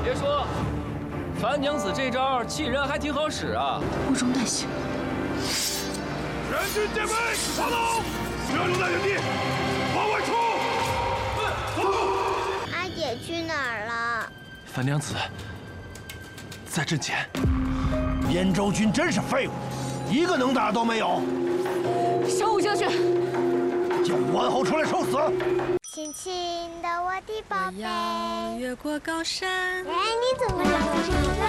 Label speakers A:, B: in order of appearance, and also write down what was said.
A: 别说，樊娘子这招气人还挺好使啊。
B: 目中带血。
C: 全军戒备，发动！不要留在原地，往外冲！走！
D: 阿姐去哪儿了？
E: 樊娘子在阵前。
F: 燕州军真是废物，一个能打的都没有。
B: 小武将军，
F: 叫王后出来受死！
D: 亲亲的我的宝贝，
B: 越过高山。
D: 哎，你怎么长得这么